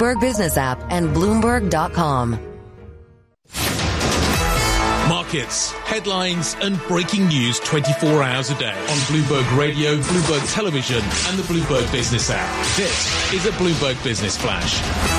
Bloomberg Business app and Bloomberg.com. Markets, headlines and breaking news 24 hours a day on Bloomberg Radio, Bloomberg Television and the Bloomberg Business app. This is a Bloomberg Business Flash.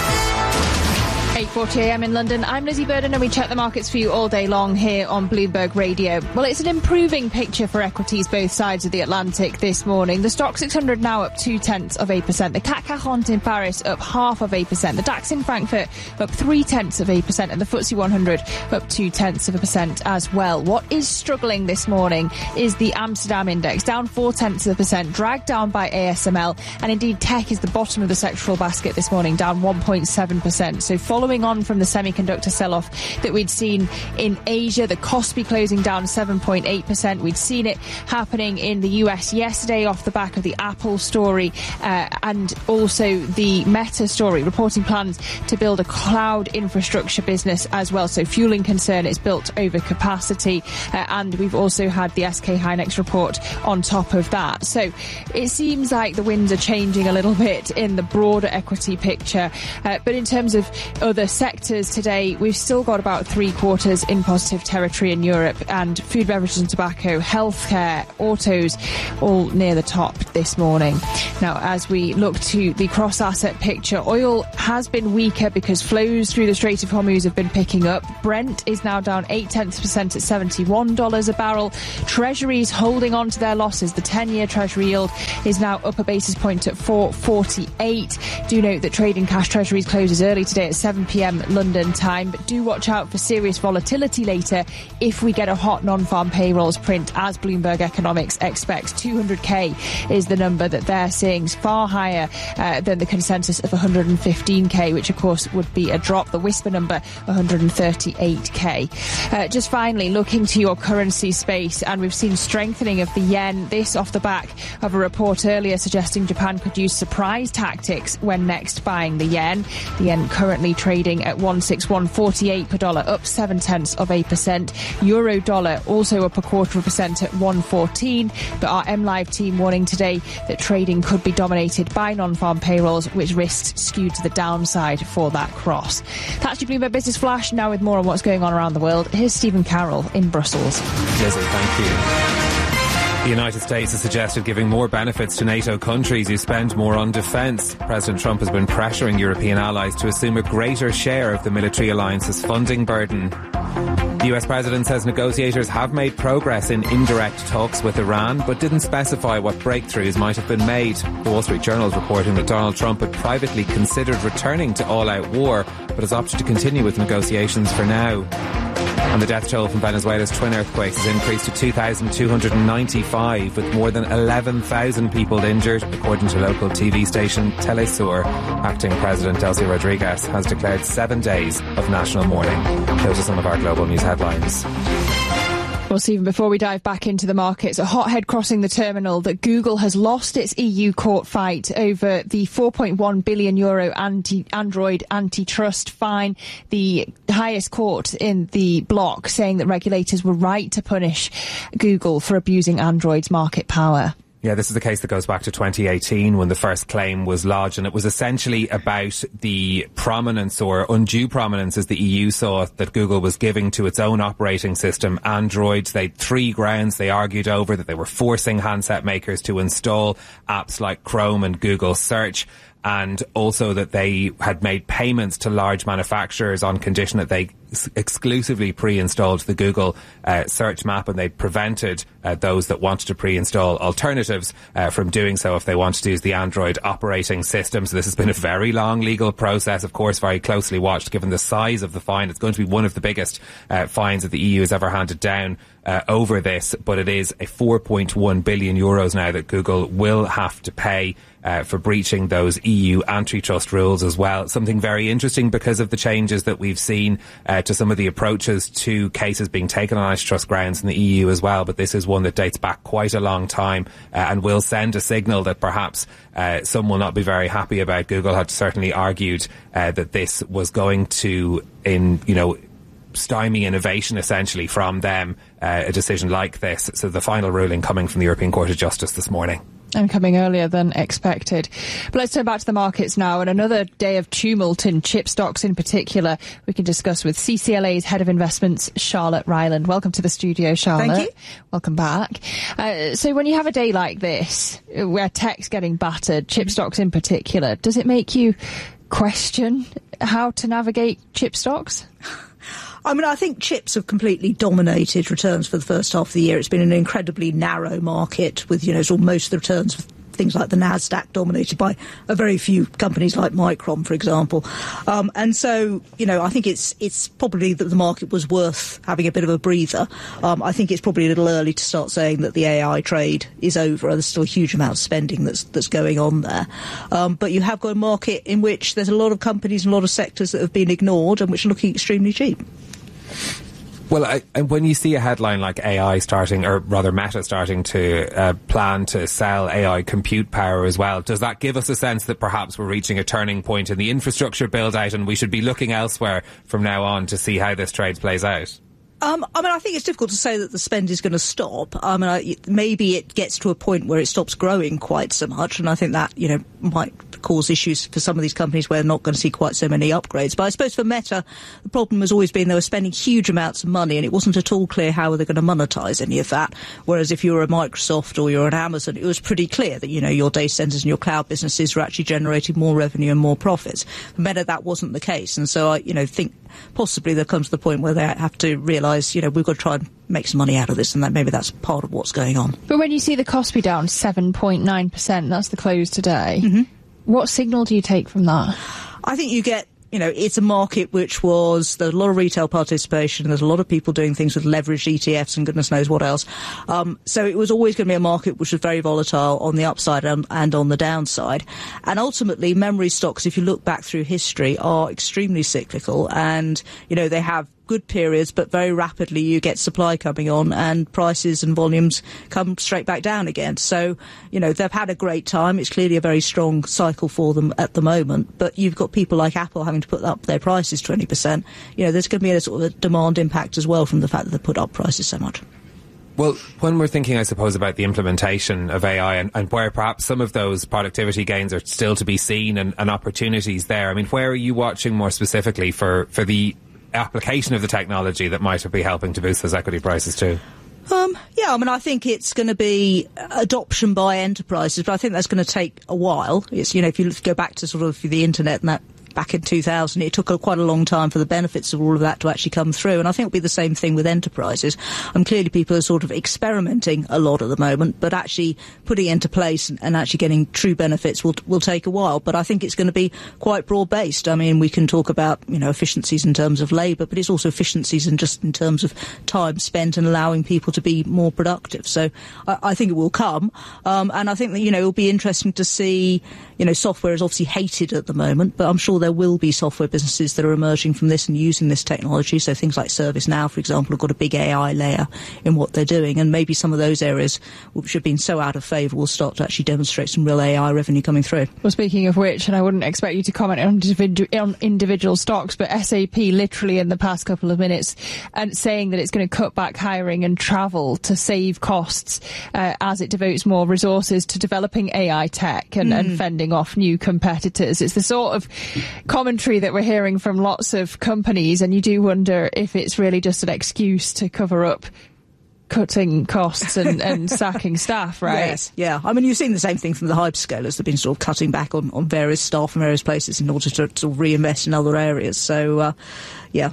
8:40 a.m. in London. I'm Lizzie Burden and we check the markets for you all day long here on Bloomberg Radio. Well, it's an improving picture for equities both sides of the Atlantic this morning. The Stoxx 600 now up 0.2%. The CAC 40 in Paris up 0.5%. The DAX in Frankfurt up 0.3%. And the FTSE 100 up 0.2% as well. What is struggling this morning is the Amsterdam index, down 0.4%, dragged down by ASML. And indeed, tech is the bottom of the sectoral basket this morning, down 1.7%. So following on from the semiconductor sell-off that we'd seen in Asia, the Kospi closing down 7.8%. We'd seen it happening in the US yesterday off the back of the Apple story and also the Meta story, reporting plans to build a cloud infrastructure business as well. So fueling concern it's built over capacity. And we've also had the SK Hynix report on top of that. So it seems like the winds are changing a little bit in the broader equity picture. But in terms of other sectors today, we've still got about 3/4 in positive territory in Europe, and food, beverages and tobacco, healthcare, autos, all near the top this morning. Now, as we look to the cross-asset picture, oil has been weaker because flows through the Strait of Hormuz have been picking up. Brent is now down 0.8% at $71 a barrel. Treasuries holding on to their losses. The 10-year Treasury yield is now up a basis point at 4.48. Do note that trading cash Treasuries closes early today at 7 p.m. London time, but do watch out for serious volatility later if we get a hot non-farm payrolls print, as Bloomberg Economics expects. 200k is the number that they're seeing, far higher than the consensus of 115k, which of course would be a drop. The whisper number 138k. Just finally, looking to your currency space, and we've seen strengthening of the yen, this off the back of a report earlier suggesting Japan could use surprise tactics when next buying the yen. The yen currently trading at 161.48 per dollar, up 0.7%. Euro dollar also up 0.25% at 114. But our MLive team warning today that trading could be dominated by non-farm payrolls, which risks skewed to the downside for that cross. That's your Bloomberg Business Flash. Now with more on what's going on around the world, here's Stephen Carroll in Brussels. Lizzie, thank you. The United States has suggested giving more benefits to NATO countries who spend more on defence. President Trump has been pressuring European allies to assume a greater share of the military alliance's funding burden. The US president says negotiators have made progress in indirect talks with Iran, but didn't specify what breakthroughs might have been made. The Wall Street Journal is reporting that Donald Trump had privately considered returning to all-out war, but has opted to continue with negotiations for now. And the death toll from Venezuela's twin earthquakes has increased to 2,295, with more than 11,000 people injured, according to local TV station Telesur. Acting President Delcy Rodriguez has declared 7 days of national mourning. Those are some of our global news headlines. Well, Stephen, before we dive back into the markets, a hothead crossing the terminal that Google has lost its EU court fight over the €4.1 billion Android antitrust fine, the highest court in the bloc, saying that regulators were right to punish Google for abusing Android's market power. Yeah, this is the case that goes back to 2018 when the first claim was lodged, and it was essentially about the prominence or undue prominence, as the EU saw it, that Google was giving to its own operating system, Android. They had 3 grounds they argued over: that they were forcing handset makers to install apps like Chrome and Google Search, and also that they had made payments to large manufacturers on condition that they exclusively pre-installed the Google search map, and they'd prevented those that wanted to pre-install alternatives from doing so if they wanted to use the Android operating system. So this has been a very long legal process, of course, very closely watched given the size of the fine. It's going to be one of the biggest fines that the EU has ever handed down over this, but it is a 4.1 billion euros now that Google will have to pay for breaching those EU antitrust rules as well. Something very interesting because of the changes that we've seen to some of the approaches to cases being taken on antitrust grounds in the EU as well. But this is one that dates back quite a long time and will send a signal that perhaps some will not be very happy about. Google had certainly argued that this was going to, stymie innovation essentially from them, a decision like this. So the final ruling coming from the European Court of Justice this morning. And coming earlier than expected. But let's turn back to the markets now, and another day of tumult in chip stocks in particular we can discuss with CCLA's Head of Investments, Charlotte Ryland. Welcome to the studio, Charlotte. Thank you. Welcome back. So when you have a day like this, where tech's getting battered, chip stocks in particular, does it make you question how to navigate chip stocks? I mean, I think chips have completely dominated returns for the first half of the year. It's been an incredibly narrow market with, sort of most of the returns of things like the NASDAQ dominated by a very few companies like Micron, for example. And so, I think it's probably that the market was worth having a bit of a breather. I think it's probably a little early to start saying that the AI trade is over. There's still a huge amount of spending that's going on there. But you have got a market in which there's a lot of companies and a lot of sectors that have been ignored and which are looking extremely cheap. Well, when you see a headline like AI starting, or rather Meta starting to plan to sell AI compute power as well, does that give us a sense that perhaps we're reaching a turning point in the infrastructure build-out and we should be looking elsewhere from now on to see how this trade plays out? I think it's difficult to say that the spend is going to stop. Maybe it gets to a point where it stops growing quite so much, and I think that, might cause issues for some of these companies where they're not going to see quite so many upgrades. But I suppose for Meta, the problem has always been they were spending huge amounts of money, and it wasn't at all clear how they're going to monetize any of that. Whereas if you're a Microsoft or you're an Amazon, it was pretty clear that, your data centers and your cloud businesses were actually generating more revenue and more profits. For Meta, that wasn't the case. And so I, think possibly there comes to the point where they have to realise, we've got to try and make some money out of this, and that maybe that's part of what's going on. But when you see the cost be down 7.9%, that's the close today, what signal do you take from that? I think you get, it's a market which there's a lot of retail participation, there's a lot of people doing things with leveraged ETFs and goodness knows what else. So it was always going to be a market which was very volatile on the upside and on the downside. And ultimately, memory stocks, if you look back through history, are extremely cyclical, and, they have good periods, but very rapidly you get supply coming on and prices and volumes come straight back down again. So, they've had a great time. It's clearly a very strong cycle for them at the moment, but you've got people like Apple having to put up their prices 20%. There's going to be a sort of a demand impact as well from the fact that they put up prices so much. Well, when we're thinking, I suppose, about the implementation of AI and where perhaps some of those productivity gains are still to be seen and opportunities there, I mean, where are you watching more specifically for the application of the technology that might be helping to boost those equity prices too? I think it's going to be adoption by enterprises, but I think that's going to take a while. It's, if you go back to sort of the internet and that back in 2000, it took quite a long time for the benefits of all of that to actually come through. And I think it'll be the same thing with enterprises. Clearly people are sort of experimenting a lot at the moment, but actually putting it into place and actually getting true benefits will take a while. But I think it's going to be quite broad-based. I mean, we can talk about, efficiencies in terms of labour, but it's also efficiencies in terms of time spent and allowing people to be more productive. So I think it will come. And I think that, it'll be interesting to see, software is obviously hated at the moment, but I'm sure there will be software businesses that are emerging from this and using this technology. So things like ServiceNow, for example, have got a big AI layer in what they're doing. And maybe some of those areas which have been so out of favour will start to actually demonstrate some real AI revenue coming through. Well, speaking of which, and I wouldn't expect you to comment on individual stocks, but SAP literally in the past couple of minutes and saying that it's going to cut back hiring and travel to save costs as it devotes more resources to developing AI tech and fending off new competitors. It's the sort of commentary that we're hearing from lots of companies, and you do wonder if it's really just an excuse to cover up cutting costs and sacking staff, right? Yes, yeah. I mean, you've seen the same thing from the hyperscalers. They've been sort of cutting back on various staff in various places in order to sort of reinvest in other areas. So, yeah.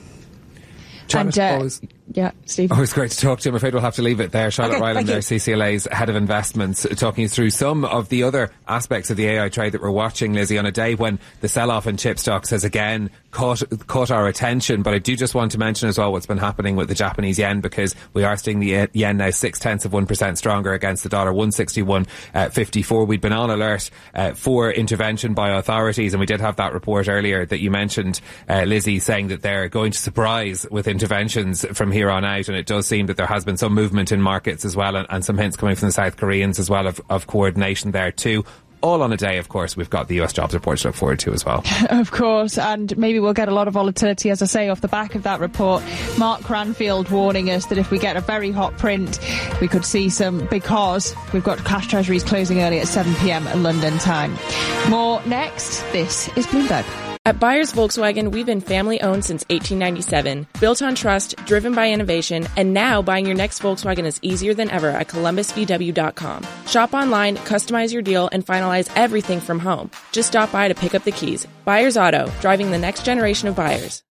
Yeah, Steve. Always great to talk to you. I'm afraid we'll have to leave it there. Charlotte Ryland there, CCLA's Head of Investments, talking you through some of the other aspects of the AI trade that we're watching, Lizzie, on a day when the sell-off in chip stocks has again caught our attention. But I do just want to mention as well what's been happening with the Japanese yen, because we are seeing the yen now 0.6% stronger against the dollar, 161.54. We'd been on alert for intervention by authorities, and we did have that report earlier that you mentioned, Lizzie, saying that they're going to surprise with interventions from here on out, and it does seem that there has been some movement in markets as well, and some hints coming from the South Koreans as well of coordination there too. all on a day, of course, we've got the US jobs report to look forward to as well. Of course, and maybe we'll get a lot of volatility, as I say, off the back of that report. Mark Cranfield warning us that if we get a very hot print, we could see some, because we've got cash treasuries closing early at 7 p.m. London time. More next. This is Bloomberg. At Buyers Volkswagen, we've been family-owned since 1897, built on trust, driven by innovation, and now buying your next Volkswagen is easier than ever at ColumbusVW.com. Shop online, customize your deal, and finalize everything from home. Just stop by to pick up the keys. Buyers Auto, driving the next generation of buyers.